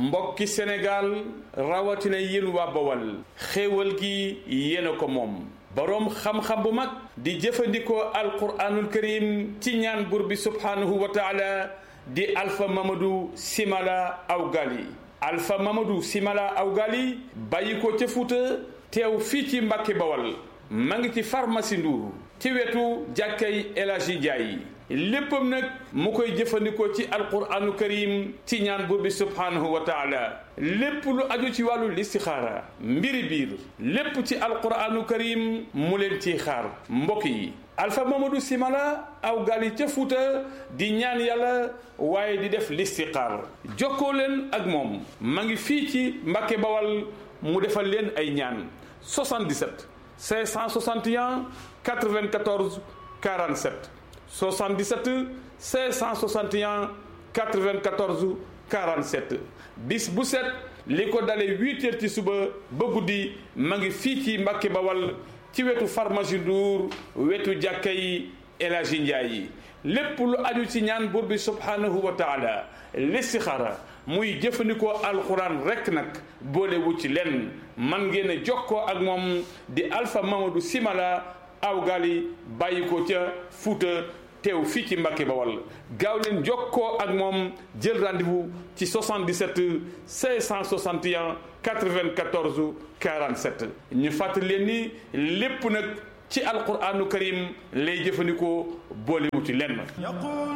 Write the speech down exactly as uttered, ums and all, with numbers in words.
mbokki Sénégal rawatina yéen waa Bawal xéewal gi yéen a ko moom boroom xam-xam bu mag di jëfandikoo alquraanul karim ci ñaan buur bi subhaanahu wa taala di Alpha Mamadou Simala Awgali Alpha Mamadou Simala Awgali bàyyi ko ca Fuuta teew fii ci Mbàkke Bawal ma ngi ci pharmacie Ndour ci wetu jàkkay El Hadji Ndiaye léppam nag mu koy jëfandikoo ci alquranu karim ci ñaan buur bi subhaanahu wa taala lépp lu aju ci wàllu listixaara mbiri biir lépp ci alquranu karim mu leen ciy xaar mbokk yi Alpha Mamadou Simala Awgali ca Fuuta di ñaan yàlla waaye di def listixaar jokkoo leen ak moom ma ngi fii ci Mbàkke Bawal mu defal leen ay ñaan soixante-dix-sept cinq cent soixante et un quatre-vingt-quatorze quarante-sept soixante-dix-sept cinq cent soixante et un quatre-vingt-quatorze quarante-sept bis bu set li ko dalee huit heures ci suba ba guddi ma ngi fii ci Mbàkke Bawal ci wetu pharmacie Ndour wetu jàkka yi El Hadji Ndiaye lépp lu aju ci ñaan buur bi subhaanahu wa taala listixaara muy jëfandikoo alquran rekk nag boolewu ci lenn man ngeen a jokkoo ak moom di Alpha Mamadou Simala Awgali bàyyi ko ca Fuuta teew fii ci Mbàkke Bawal gaaw leen jokkoo ak moom jël rendez-vous ci soixante-dix-sept cinq cent soixante et un quatre-vingt-quatorze quarante-sept ñu fàttali leen ni lépp nag ci alquranu karim lay jëfandikoo boolewu ci lenn